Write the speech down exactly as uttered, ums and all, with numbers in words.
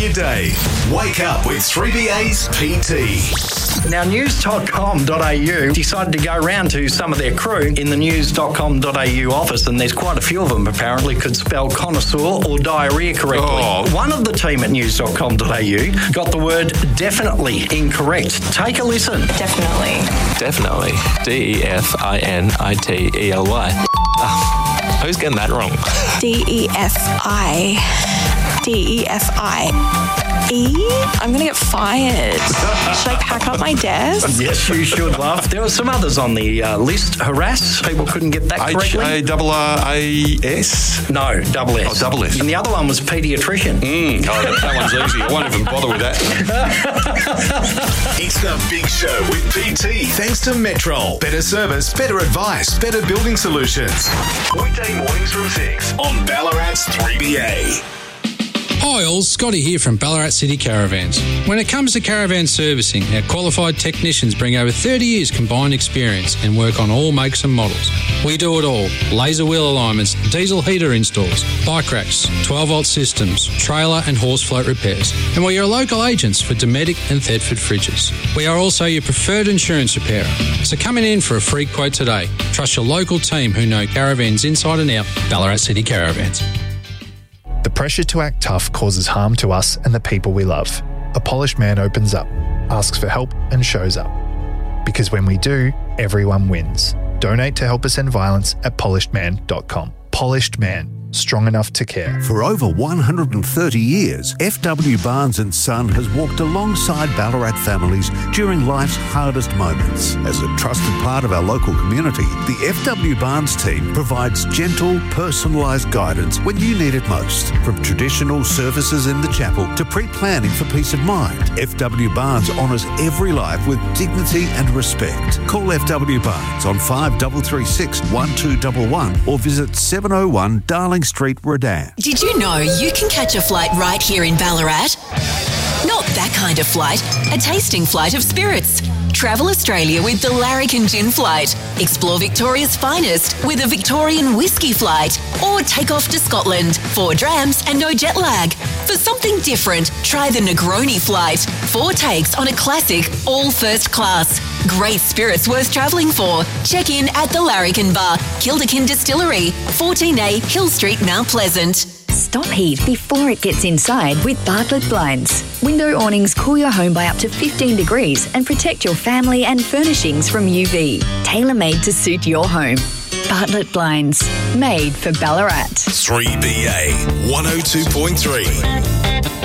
your day. Wake up with three B A's P T. Now, news dot com dot a u decided to go round to some of their crew in the news dot com dot a u office, and there's quite a few of them apparently could spell connoisseur or diarrhea correctly. Oh. One of the team at news dot com dot a u got the word definitely incorrect. Take a listen. Definitely. Definitely. D E F I N I T E L Y. Oh, who's getting that wrong? D E F I. D E F I. E? I'm going to get fired. Should I pack up my desk? Yes, you should, love. There were some others on the uh, list. Harass. People couldn't get that correctly. H A R R A S? No, double S. Oh, double S. And the other one was paediatrician. Mm, oh, that, that one's easy. I won't even bother with that. It's the Big Show with P T. Thanks to Metrol. Better service, better advice, better building solutions. Weekday mornings from six on Ballarat's three B A. Hi all, Scotty here from Ballarat City Caravans. When it comes to caravan servicing, our qualified technicians bring over thirty years combined experience and work on all makes and models. We do it all: laser wheel alignments, diesel heater installs, bike racks, twelve volt systems, trailer and horse float repairs. And we are local agents for Dometic and Thetford fridges. We are also your preferred insurance repairer. So come in for a free quote today. Trust your local team who know caravans inside and out. Ballarat City Caravans. The pressure to act tough causes harm to us and the people we love. A polished man opens up, asks for help and shows up. Because when we do, everyone wins. Donate to help us end violence at polished man dot com. Polished Man. Strong enough to care. For over one hundred thirty years, F W Barnes and Son has walked alongside Ballarat families during life's hardest moments. As a trusted part of our local community, the F W Barnes team provides gentle, personalised guidance when you need it most. From traditional services in the chapel to pre-planning for peace of mind, F W Barnes honours every life with dignity and respect. Call F W Barnes on five three three six, one two one one or visit seven oh one Darling Street, Redan. Did you know you can catch a flight right here in Ballarat? Not that kind of flight, a tasting flight of spirits. Travel Australia with the Larrikin Gin Flight. Explore Victoria's finest with a Victorian whiskey flight. Or take off to Scotland, four drams and no jet lag. For something different, try the Negroni Flight. Four takes on a classic, all first class. Great spirits worth travelling for. Check in at the Larrikin Bar, Kilderkin Distillery, fourteen A Hill Street, Mount Pleasant. Stop heat before it gets inside with Bartlett Blinds. Window awnings cool your home by up to fifteen degrees and protect your family and furnishings from U V. Tailor-made to suit your home. Bartlett Blinds. Made for Ballarat. three B A one oh two point three.